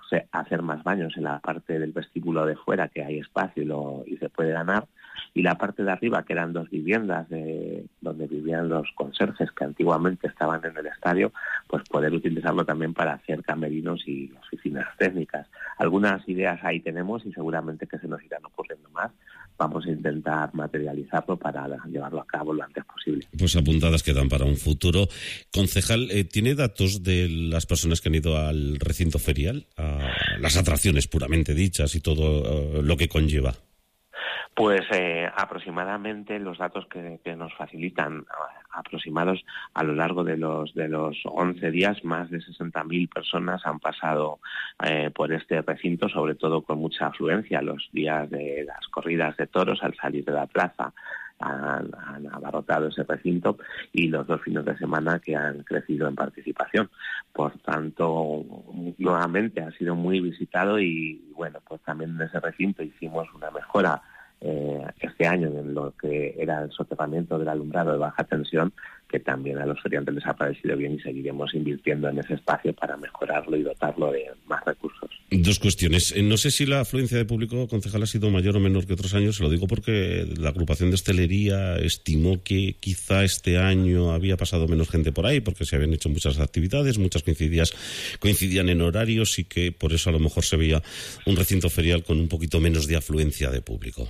hacer más baños en la parte del vestíbulo de fuera, que hay espacio y se puede ganar, y la parte de arriba, que eran 2 viviendas donde vivían los conserjes que antiguamente estaban en el estadio, pues poder utilizarlo también para hacer camerinos y oficinas técnicas. Algunas ideas ahí tenemos y seguramente que se nos irán ocurriendo más. Vamos a intentar materializarlo para llevarlo a cabo lo antes posible. Pues apuntadas quedan para un futuro. Concejal, ¿tiene datos de las personas que han ido al recinto ferial, a las atracciones puramente dichas y todo lo que conlleva? Pues aproximadamente los datos que nos facilitan, aproximados a lo largo de los 11 días, más de 60.000 personas han pasado por este recinto, sobre todo con mucha afluencia los días de las corridas de toros. Al salir de la plaza han abarrotado ese recinto, y los 2 fines de semana que han crecido en participación. Por tanto, nuevamente ha sido muy visitado, y bueno, pues también en ese recinto hicimos una mejora este año en lo que era el soterramiento del alumbrado de baja tensión, que también a los feriantes les ha parecido bien, y seguiremos invirtiendo en ese espacio para mejorarlo y dotarlo de más recursos. 2 cuestiones. No sé si la afluencia de público, concejal, ha sido mayor o menor que otros años. Se lo digo porque la agrupación de hostelería estimó que quizá este año había pasado menos gente por ahí, porque se habían hecho muchas actividades, muchas coincidían en horarios, y que por eso a lo mejor se veía un recinto ferial con un poquito menos de afluencia de público.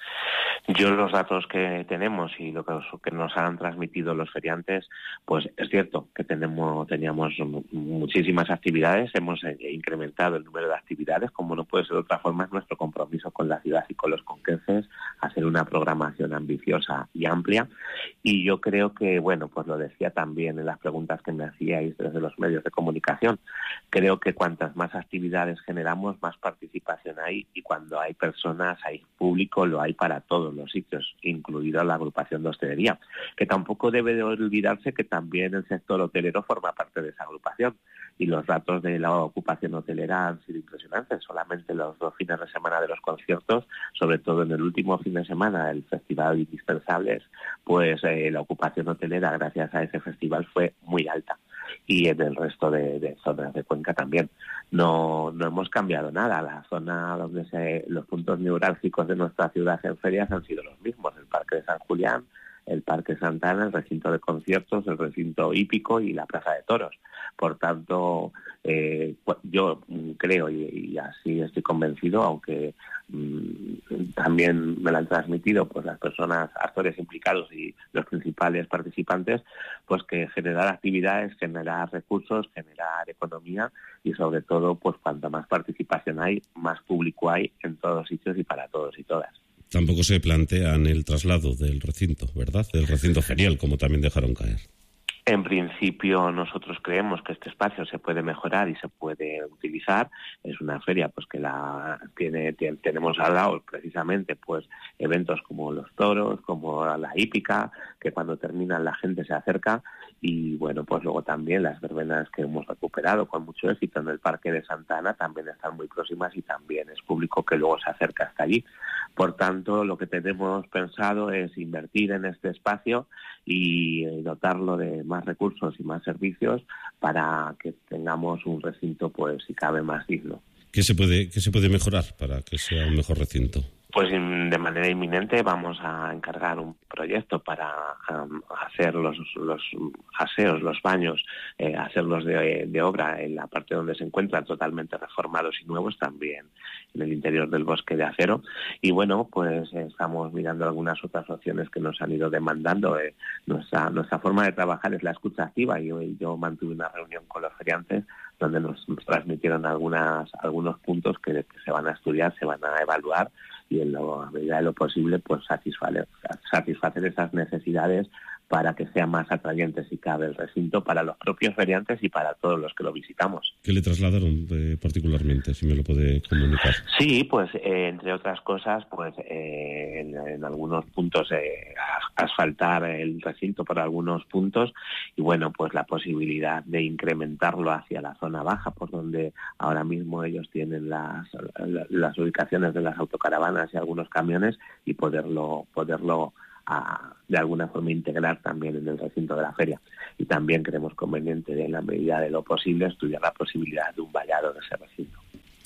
Yo los datos que tenemos y lo que nos han transmitido los feriantes, pues es cierto que teníamos muchísimas actividades, hemos incrementado el número de actividades, como no puede ser de otra forma. Es nuestro compromiso con la ciudad y con los conquenses hacer una programación ambiciosa y amplia, y yo creo que, bueno, pues lo decía también en las preguntas que me hacíais desde los medios de comunicación, creo que cuantas más actividades generamos, más participación hay, y cuando hay personas, hay público, lo hay para todos los sitios, incluida la agrupación de hostelería, que tampoco debe de olvidarse que también el sector hotelero forma parte de esa agrupación, y los datos de la ocupación hotelera han sido impresionantes. Solamente los 2 fines de semana de los conciertos, sobre todo en el último fin de semana, el Festival Indispensables, pues la ocupación hotelera gracias a ese festival fue muy alta, y en el resto de zonas de Cuenca también. No hemos cambiado nada. La zona donde los puntos neurálgicos de nuestra ciudad en ferias han sido los mismos: el Parque de San Julián, el Parque Santana, el recinto de conciertos, el recinto hípico y la Plaza de Toros. Por tanto, yo creo, y así estoy convencido, aunque también me lo han transmitido pues las personas, actores implicados y los principales participantes, pues que generar actividades, generar recursos, generar economía, y sobre todo, pues cuanta más participación hay, más público hay en todos los sitios y para todos y todas. Tampoco se plantean el traslado del recinto, ¿verdad? Del recinto ferial, como también dejaron caer. En principio nosotros creemos que este espacio se puede mejorar y se puede utilizar. Es una feria pues que tenemos al lado precisamente pues eventos como los toros, como la hípica, que cuando terminan la gente se acerca, y bueno, pues luego también las verbenas que hemos recuperado con mucho éxito en el Parque de Santa Ana también están muy próximas, y también es público que luego se acerca hasta allí. Por tanto, lo que tenemos pensado es invertir en este espacio y dotarlo de más recursos y más servicios para que tengamos un recinto, pues si cabe, más digno. ¿Qué se puede mejorar para que sea un mejor recinto? Pues de manera inminente vamos a encargar un proyecto para hacer los aseos, los baños, hacerlos de obra en la parte donde se encuentran totalmente reformados y nuevos, también en el interior del Bosque de Acero. Y bueno, pues estamos mirando algunas otras opciones que nos han ido demandando. Nuestra forma de trabajar es la escucha activa, y hoy yo mantuve una reunión con los feriantes donde nos transmitieron algunos puntos que se van a estudiar, se van a evaluar, y en la medida de lo posible pues satisfacer esas necesidades para que sea más atrayente, si cabe, el recinto para los propios feriantes y para todos los que lo visitamos. ¿Qué le trasladaron particularmente, si me lo puede comunicar? Sí, pues entre otras cosas, pues en algunos puntos asfaltar el recinto por algunos puntos, y bueno, pues la posibilidad de incrementarlo hacia la zona baja, por donde ahora mismo ellos tienen las ubicaciones de las autocaravanas y algunos camiones, y poderlo de alguna forma integrar también en el recinto de la feria. Y también creemos conveniente, en la medida de lo posible, estudiar la posibilidad de un vallado de ese recinto.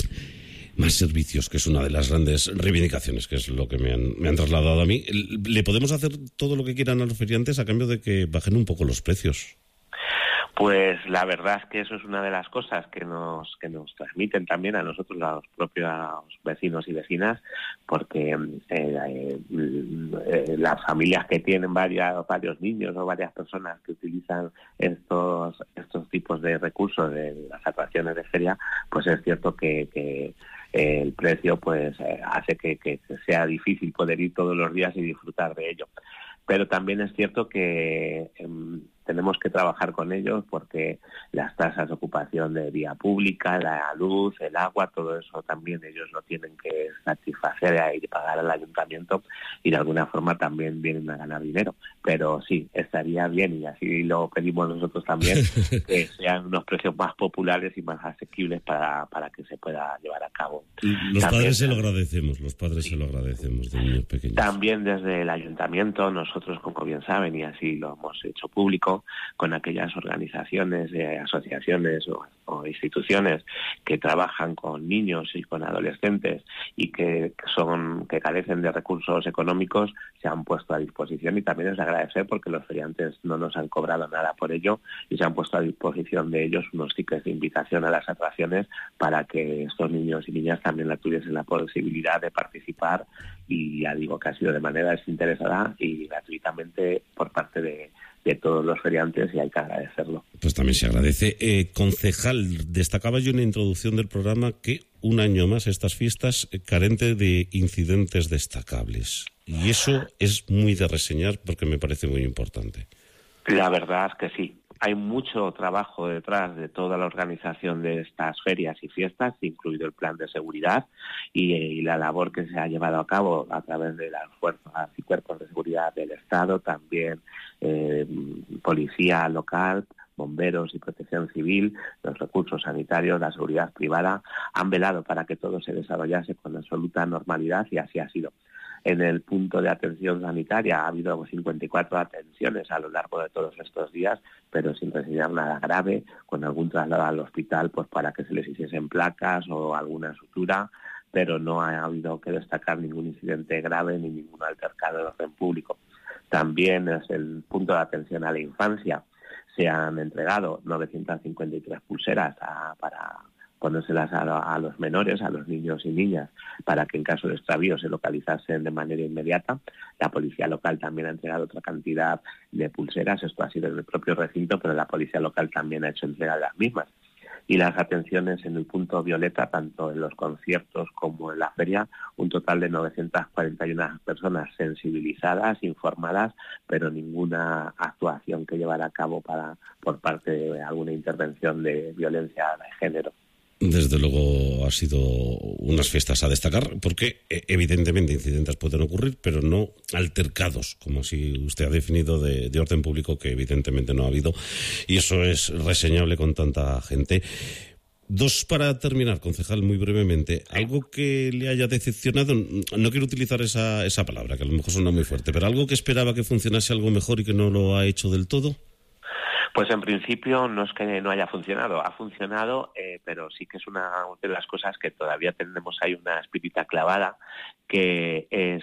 más servicios, que es una de las grandes reivindicaciones, que es lo que me han trasladado a mí. ¿Le podemos hacer todo lo que quieran a los feriantes a cambio de que bajen un poco los precios? Pues la verdad es que eso es una de las cosas que nos transmiten también a nosotros, los propios vecinos y vecinas, porque las familias que tienen varios niños o varias personas que utilizan estos tipos de recursos de las atracciones de feria, pues es cierto que el precio pues hace que sea difícil poder ir todos los días y disfrutar de ello. Pero también es cierto que tenemos que trabajar con ellos porque las tasas de ocupación de vía pública, la luz, el agua, todo eso también ellos lo tienen que satisfacer y pagar al ayuntamiento, y de alguna forma también vienen a ganar dinero. Pero sí, estaría bien, y así lo pedimos nosotros también, que sean unos precios más populares y más asequibles para que se pueda llevar a cabo. Los padres se lo agradecemos, de niños pequeños. También desde el ayuntamiento, nosotros, como bien saben, y así lo hemos hecho público, con aquellas organizaciones, asociaciones o instituciones que trabajan con niños y con adolescentes y que carecen de recursos económicos, se han puesto a disposición, y también es de agradecer porque los feriantes no nos han cobrado nada por ello y se han puesto a disposición de ellos unos tickets de invitación a las atracciones para que estos niños y niñas también tuviesen la posibilidad de participar, y ya digo que ha sido de manera desinteresada y gratuitamente por parte de todos los feriantes, y hay que agradecerlo. Pues también se agradece. Concejal, destacaba yo en la introducción del programa que un año más estas fiestas carente de incidentes destacables, y eso es muy de reseñar porque me parece muy importante. La verdad es que sí. Hay mucho trabajo detrás de toda la organización de estas ferias y fiestas, incluido el plan de seguridad y la labor que se ha llevado a cabo a través de las fuerzas y cuerpos de seguridad del Estado, también policía local, bomberos y protección civil, los recursos sanitarios, la seguridad privada, han velado para que todo se desarrollase con absoluta normalidad, y así ha sido. En el punto de atención sanitaria ha habido 54 atenciones a lo largo de todos estos días, pero sin reseñar nada grave, con algún traslado al hospital pues para que se les hiciesen placas o alguna sutura, pero no ha habido que destacar ningún incidente grave ni ningún altercado de orden público. También es el punto de atención a la infancia. Se han entregado 953 pulseras para ponérselas a los menores, a los niños y niñas, para que en caso de extravío se localizasen de manera inmediata. La policía local también ha entregado otra cantidad de pulseras, esto ha sido en el propio recinto, pero la policía local también ha hecho entrega de las mismas. Y las atenciones en el punto violeta, tanto en los conciertos como en la feria, un total de 941 personas sensibilizadas, informadas, pero ninguna actuación que llevar a cabo por parte de alguna intervención de violencia de género. Desde luego ha sido unas fiestas a destacar porque evidentemente incidentes pueden ocurrir, pero no altercados, como si usted ha definido de orden público, que evidentemente no ha habido, y eso es reseñable con tanta gente. Dos para terminar, concejal, muy brevemente. ¿Algo que le haya decepcionado? No quiero utilizar esa palabra, que a lo mejor suena muy fuerte, pero algo que esperaba que funcionase algo mejor y que no lo ha hecho del todo. Pues en principio no es que no haya funcionado, ha funcionado, pero sí que es una de las cosas que todavía tenemos ahí una espinita clavada, que es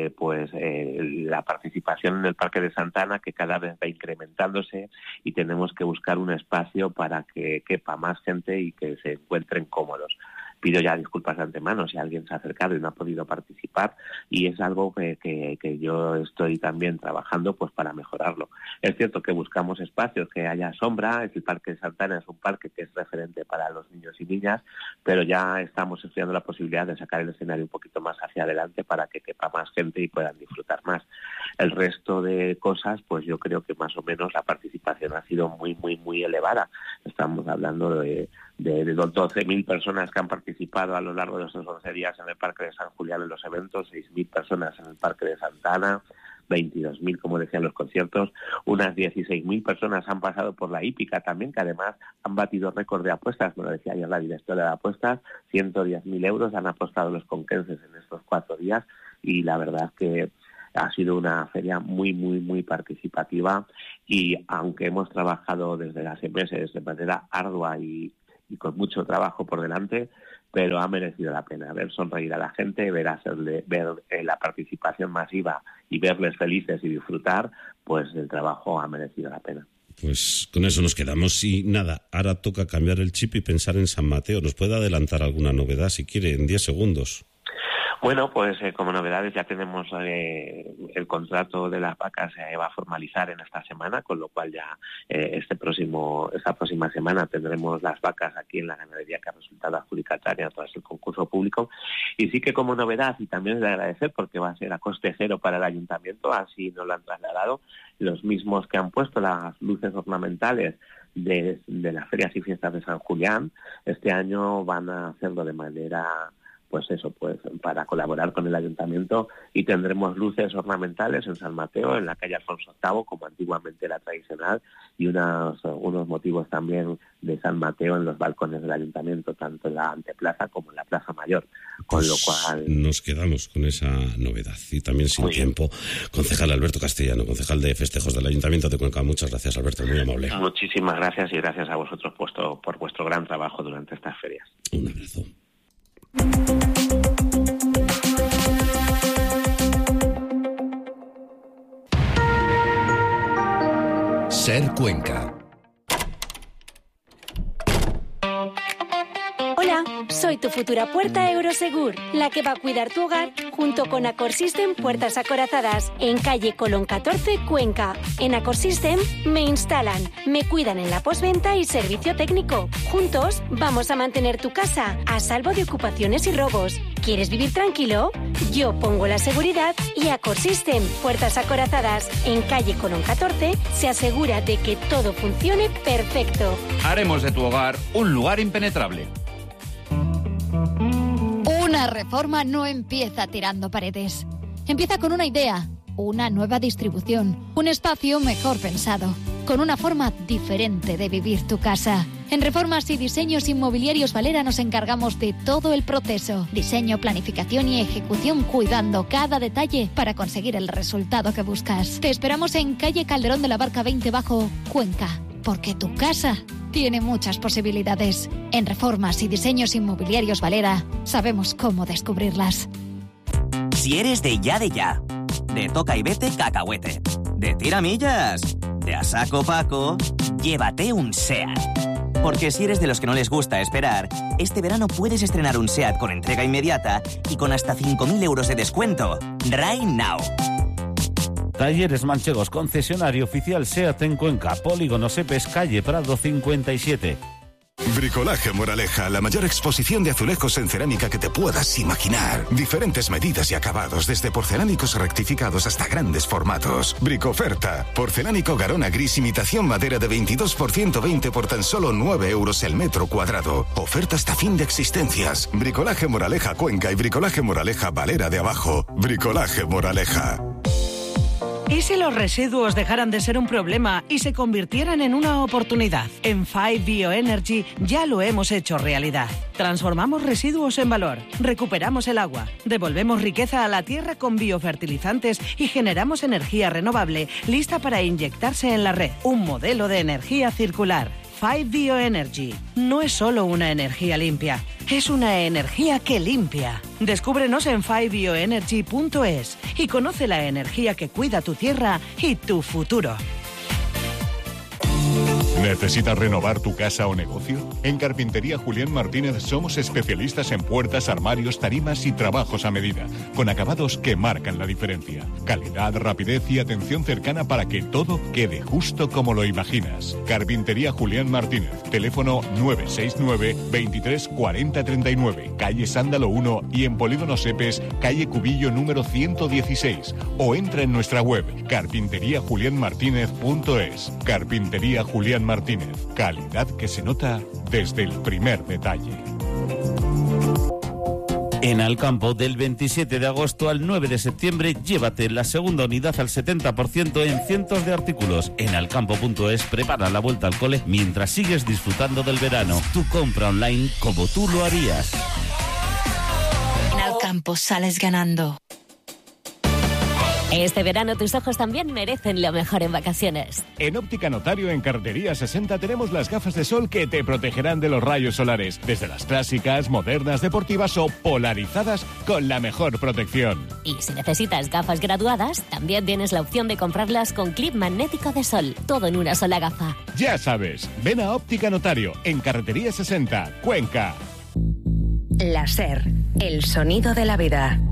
la participación en el Parque de Santa Ana, que cada vez va incrementándose, y tenemos que buscar un espacio para que quepa más gente y que se encuentren cómodos. Pido ya disculpas de antemano si alguien se ha acercado y no ha podido participar, y es algo que yo estoy también trabajando pues para mejorarlo. Es cierto que buscamos espacios que haya sombra. El Parque de Santa Ana es un parque que es referente para los niños y niñas, pero ya estamos estudiando la posibilidad de sacar el escenario un poquito más hacia adelante para que quepa más gente y puedan disfrutar más. El resto de cosas, pues yo creo que más o menos la participación ha sido muy, muy, muy elevada. Estamos hablando de 12.000 personas que han participado a lo largo de estos 11 días en el Parque de San Julián en los eventos, 6.000 personas en el Parque de Santa Ana, 22.000, como decían, los conciertos. Unas 16.000 personas han pasado por la hípica también, que además han batido récord de apuestas. Me lo decía ayer la directora de apuestas, 110.000 euros han apostado los conquenses en estos 4 días, y la verdad es que ha sido una feria muy, muy, muy participativa, y aunque hemos trabajado desde hace meses de manera ardua y con mucho trabajo por delante, pero ha merecido la pena ver sonreír a la gente, ver la participación masiva y verles felices y disfrutar, pues el trabajo ha merecido la pena. Pues con eso nos quedamos y nada, ahora toca cambiar el chip y pensar en San Mateo. ¿Nos puede adelantar alguna novedad, si quiere, en 10 segundos? Bueno, pues como novedades ya tenemos el contrato de las vacas se va a formalizar en esta semana, con lo cual ya esta próxima semana tendremos las vacas aquí en la ganadería que ha resultado adjudicataria tras el concurso público. Y sí que como novedad, y también es de agradecer porque va a ser a coste cero para el ayuntamiento, así nos lo han trasladado, los mismos que han puesto las luces ornamentales de las ferias y fiestas de San Julián, este año van a hacerlo de manera... pues para colaborar con el ayuntamiento, y tendremos luces ornamentales en San Mateo, en la calle Alfonso VIII, como antiguamente era tradicional, y unos motivos también de San Mateo en los balcones del ayuntamiento, tanto en la anteplaza como en la Plaza Mayor, con lo cual... Nos quedamos con esa novedad, y también sin tiempo. Concejal Alberto Castellano, concejal de Festejos del Ayuntamiento de Cuenca, muchas gracias, Alberto, muy amable. Muchísimas gracias, y gracias a vosotros por vuestro gran trabajo durante estas ferias. Un abrazo. Ser Cuenca. Hola, soy tu futura puerta Eurosegur, la que va a cuidar tu hogar junto con Accorsystem Puertas Acorazadas, en calle Colón 14, Cuenca. En Accorsystem me instalan, me cuidan en la postventa y servicio técnico. Juntos vamos a mantener tu casa a salvo de ocupaciones y robos. ¿Quieres vivir tranquilo? Yo pongo la seguridad y Accorsystem Puertas Acorazadas, en calle Colón 14, se asegura de que todo funcione perfecto. Haremos de tu hogar un lugar impenetrable. Una reforma no empieza tirando paredes. Empieza con una idea, una nueva distribución, un espacio mejor pensado, con una forma diferente de vivir tu casa. En Reformas y Diseños Inmobiliarios Valera nos encargamos de todo el proceso. Diseño, planificación y ejecución, cuidando cada detalle para conseguir el resultado que buscas. Te esperamos en calle Calderón de la Barca 20 Bajo, Cuenca, porque tu casa tiene muchas posibilidades. En Reformas y Diseños Inmobiliarios Valera sabemos cómo descubrirlas. Si eres de ya, de toca y vete cacahuete, de tiramillas, de a saco paco, llévate un SEAT. Porque si eres de los que no les gusta esperar, este verano puedes estrenar un SEAT con entrega inmediata y con hasta 5.000 euros de descuento. Right now. Talleres Manchegos, concesionario oficial SEAT en Cuenca, Polígono Sepes, calle Prado 57. Bricolaje Moraleja, la mayor exposición de azulejos en cerámica que te puedas imaginar. Diferentes medidas y acabados, desde porcelánicos rectificados hasta grandes formatos. Bricoferta, porcelánico Garona gris imitación madera de 22x120 por tan solo 9 euros el metro cuadrado. Oferta hasta fin de existencias. Bricolaje Moraleja Cuenca y Bricolaje Moraleja Valera de Abajo. Bricolaje Moraleja. ¿Y si los residuos dejaran de ser un problema y se convirtieran en una oportunidad? En 5 Bioenergy ya lo hemos hecho realidad. Transformamos residuos en valor, recuperamos el agua, devolvemos riqueza a la tierra con biofertilizantes y generamos energía renovable lista para inyectarse en la red. Un modelo de energía circular. 5 Bioenergy no es solo una energía limpia, es una energía que limpia. Descúbrenos en 5bioenergy.es y conoce la energía que cuida tu tierra y tu futuro. ¿Necesitas renovar tu casa o negocio? En Carpintería Julián Martínez somos especialistas en puertas, armarios, tarimas y trabajos a medida, con acabados que marcan la diferencia. Calidad, rapidez y atención cercana para que todo quede justo como lo imaginas. Carpintería Julián Martínez, teléfono 969 23 40 39, calle Sándalo 1 y en Polígono Sepes, calle Cubillo número 116, o entra en nuestra web carpinteriajulianmartinez.es. Carpintería Julián Martínez, calidad que se nota desde el primer detalle. En Alcampo, del 27 de agosto al 9 de septiembre, llévate la segunda unidad al 70% en cientos de artículos. En alcampo.es prepara la vuelta al cole mientras sigues disfrutando del verano. Tu compra online como tú lo harías. En Alcampo sales ganando. Este verano tus ojos también merecen lo mejor en vacaciones. En Óptica Notario, en Carretería 60, tenemos las gafas de sol que te protegerán de los rayos solares, desde las clásicas, modernas, deportivas o polarizadas con la mejor protección. Y si necesitas gafas graduadas, también tienes la opción de comprarlas con clip magnético de sol, todo en una sola gafa. Ya sabes, ven a Óptica Notario, en Carretería 60, Cuenca. La SER, el sonido de la vida.